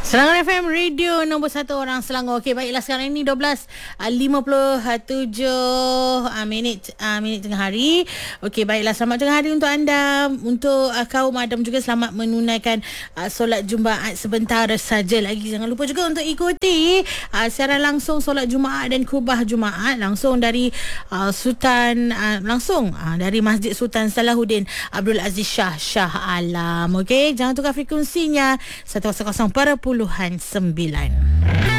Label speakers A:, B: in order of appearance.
A: Selangor FM Radio nombor 1 orang Selangor. Okey, baiklah sekarang ini 12.57 minit tengah hari. Okey, baiklah selamat tengah hari untuk anda, untuk kaum Adam juga selamat menunaikan solat Jumaat sebentar saja lagi. Jangan lupa juga untuk ikuti siaran langsung solat Jumaat dan khutbah Jumaat langsung dari dari Masjid Sultan Salahuddin Abdul Aziz Shah Alam. Okey, jangan tukar frekuensinya 100.9.